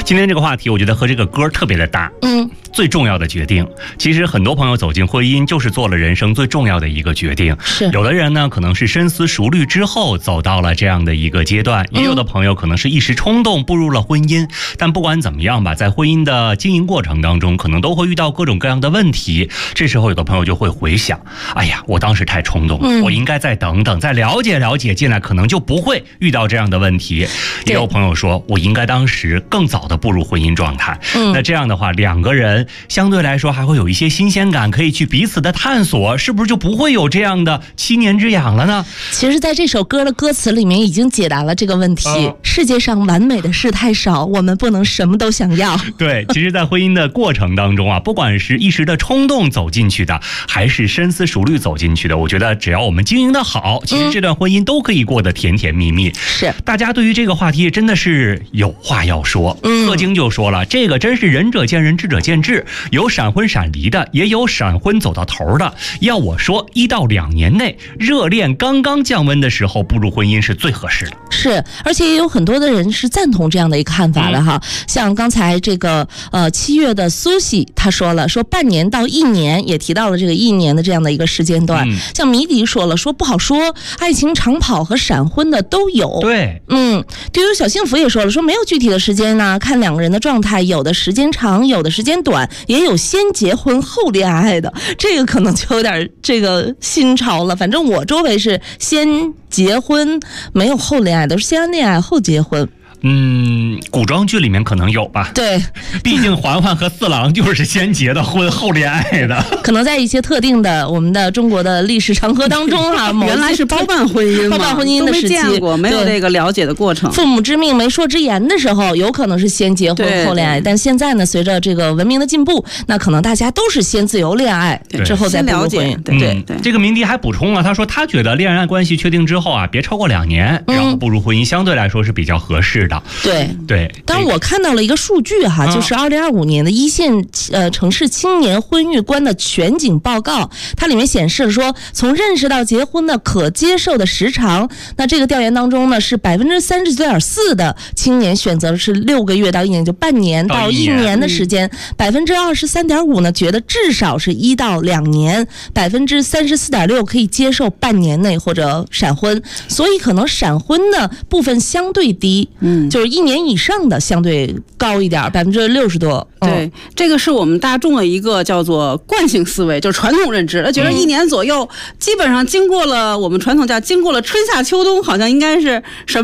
今天这个话题我觉得和这个歌特别的搭。最重要的决定，其实很多朋友走进婚姻就是做了人生最重要的一个决定。 是有的人呢可能是深思熟虑之后走到了这样的一个阶段，也有的朋友可能是一时冲动步入了婚姻。但不管怎么样吧，在婚姻的经营过程当中，可能都会遇到各种各样的问题。这时候有的朋友就会回想，哎呀，我当时太冲动，我应该再等等，再了解了解进来，可能就不会遇到这样的问题。也有朋友说，我应该当时更早的步入婚姻状态。那这样的话，两个人相对来说还会有一些新鲜感，可以去彼此的探索，是不是就不会有这样的7年之痒了呢？ 其实在这首歌的歌词里面已经解答了这个问题。世界上完美的事太少，我们不能什么都想要。 对，其实在婚姻的过程当中啊，不管是一时的冲动走进去的，还是深思熟虑走进去的，我觉得只要我们经营的好，其实这段婚姻都可以过得甜甜蜜蜜。 是， 大家对于这个话题真的是有话要说。贺京就说了，这个真是仁者见仁，智者见智，有闪婚闪离的，也有闪婚走到头的。要我说，1到2年内热恋刚刚降温的时候步入婚姻是最合适的。 是，而且也有很多的人是赞同这样的一个看法的哈。像刚才这个7月的苏西他说了，说半年到1年，也提到了这个1年的这样的一个时间段。像迷迪说了，说不好说，爱情长跑和闪婚的都有。 对， 对于小幸福也说了，说没有具体的时间呢，看两个人的状态，有的时间长，有的时间短，也有先结婚后恋爱的，这个可能就有点这个新潮了。反正我周围是先结婚没有后恋爱，都是先恋爱后结婚。 古装剧里面可能有吧。 对， 毕竟嬛嬛和四郎就是先结的婚后恋爱的。 可能在一些特定的我们的中国的历史长河当中哈， 原来是包办婚姻嘛， 包办婚姻的时期都没见过，没有这个了解的过程。 父母之命媒妁之言的时候，有可能是先结婚后恋爱，但现在呢，随着这个文明的进步，那可能大家都是先自由恋爱，之后再步入婚姻。 对， 这个明迪还补充了，他说他觉得恋爱关系确定之后啊，别超过2年，然后步入婚姻相对来说是比较合适的。 对，当我看到了一个数据哈，就是2025年的1线城市青年婚育观的全景报告，它里面显示了说，从认识到结婚的可接受的时长，那这个调研当中呢，是39.4%的青年选择的是6个月到1年，就半年到1年的时间，23.5%呢觉得至少是1到2年，34.6%可以接受半年内或者闪婚，所以可能闪婚的部分相对低，就是1年以上的相对高一点，60%多。 对，这个是我们大众的一个叫做惯性思维，就是传统认知，觉得1年左右基本上经过了我们传统叫经过了春夏秋冬，好像应该是什么